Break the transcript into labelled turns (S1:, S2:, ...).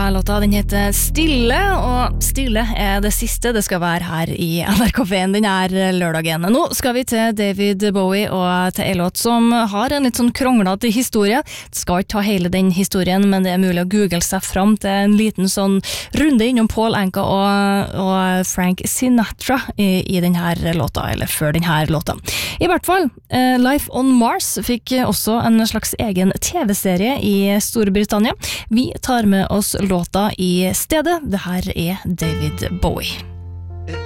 S1: låta, den heter Stille, og Stille det siste det skal være her i NRK1 den lørdagen. Nå skal vi til David Bowie og til en låt som har en litt sånn kronglete historie. Det skal ikke ta hele den historien, men det mulig å google seg fram til en liten sånn runde innom Paul Anka og Frank Sinatra i denne låta, eller før denne låta. I hvert fall, Life on Mars fikk også en slags egen TV-serie i Storbritannia. Vi tar med oss låta i stedet. Det her David Bowie.